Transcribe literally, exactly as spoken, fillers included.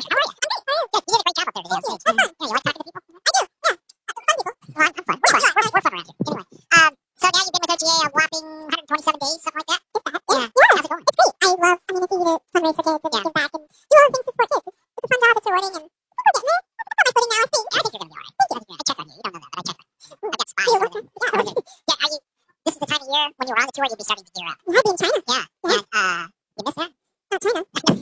Fresh. How are you? Good. You did a great job up there today on stage. Yeah, you like talking to people? I do. Yeah. Fun people. Well, I'm, I'm fun. We're fun. We're, we're fun around here. Anyway, um, so now you've been with O G A a whopping one hundred twenty-seven days, something like that. If that. Yeah. yeah. How's it going? It's great. I love. I mean, it's easy to fundraise for kids and yeah. give back and do all the things to support kids. It's, it's a fun job. It's rewarding, and we're getting there. I've got my footing now. I think. I think you're gonna be all right. Thank you. I checked on you. You don't know that, but I checked on you. I've got spies. Yeah. Yeah. Are you? This is the time of year when you were on the tour, you'd be starting to gear up. You had to be in China. Yeah.